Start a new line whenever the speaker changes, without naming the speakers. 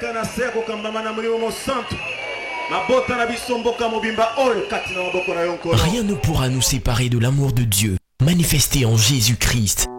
Rien ne pourra nous séparer de l'amour de Dieu, manifesté en Jésus-Christ.